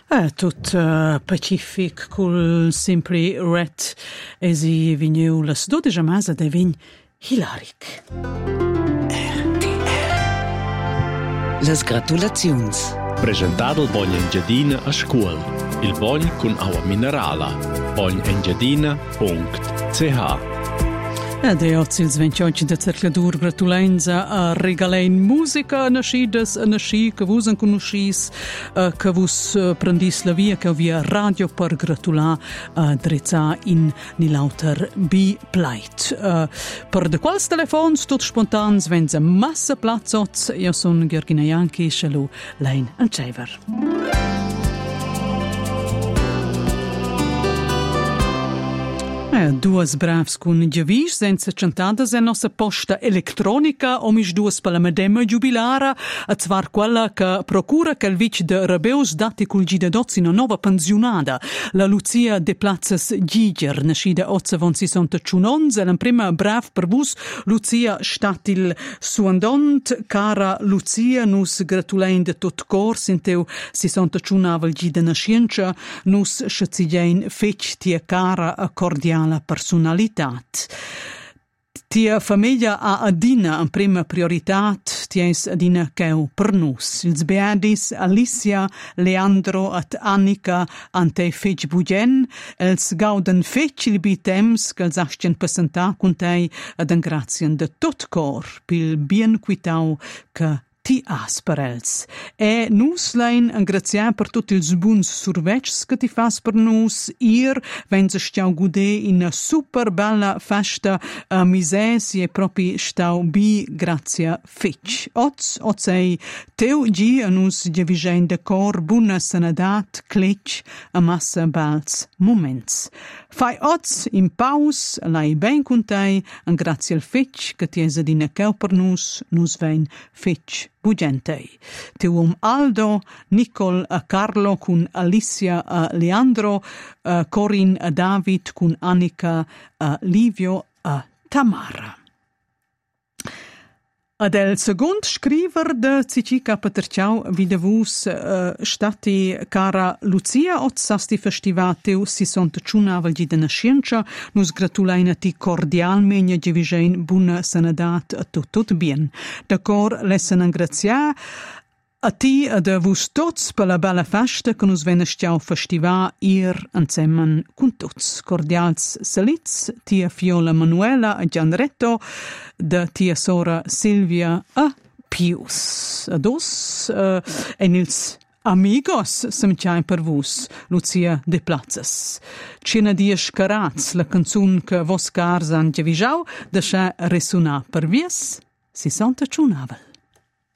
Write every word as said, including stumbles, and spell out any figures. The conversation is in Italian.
Eh, tut uh, pacific cul simpli ret esi vigniu las dodescha masa de vign hilaric. R T L. Las gratulaziuns. Presentado il Bogn Engiadina a scuol. Il Bogn con aua minerala. bogn engiadina punct c h. Ed è oggi il ventotto di cercadur gratulenza a regalein musica nascidas a nasci che vus conoscis che vus prendis la via che via radio per gratular a drizza in nilauter bi pleit. Per de quals telefons tot spontans wenn ze massa platzots io son Georgina Janki shalu lein an Chever. Eh, duas bravs cun giavis senza cantadas e nossa posta elettronica omis duas per la medema giubilara a zwar quella che procura che il vic de Rabeus dati cul gida dozzi una nova pensionada la Lucia de Plazas Giger nascida ozza von sessantacunonze la prima brav per vus Lucia statil suandont cara Lucia nus gratulein de tot cor sinteu sessantacunava gida nascienza nus schazigein fec tia cara a cordiale la personalitat. Tia famiglia ha adina in prima prioritat, ties adina cheu per nus. Ils beadis Alicia, Leandro et Annika ante fec bugen, els gauden fec il bitems che els ascien passentà contei ad engrazien de tot cor, pil bien quitau che ti has per els. E nus lein angrazia per tutti ils buns survecs che ti fas per nus, ir wenn se stiau gude in a super bella festa a misesi e propi stau bi grazia fec. Oz, ozei, teu gi a nus gevigein de cor buna sanadat, clec a massa bals moments. Fai oz in paus, lai ben contei, angrazia al fec che ti es adina cheu per nus, nus vein fec bugentei. Tuum Aldo, Nicol a Carlo cun Alicia a Leandro, a Corin a David cun Annika a Livio a Tamara. Ad el second scriver de Cicica Paterciau videvus uh, stati cara Lucia ot sasti festivateu sessantacunava di de nascienza nus gratulaina ti cordialmenia gevigein buna sanadat a tot tot bien. D'acor lessen angrazia a ti ad vus tots per la bella festa che nus venne stiau festiva ir ansemmen cun tots. Cordials salits, tia Fiola Manuela a Gianretto, de tia sora Silvia a Pius. Ados, uh, en ils amigos semciai per vus, Lucia de Plazas. Cina dies carats, la canzun che vos cars han gevigiau, deixa ressonar per vies, sessantacunava.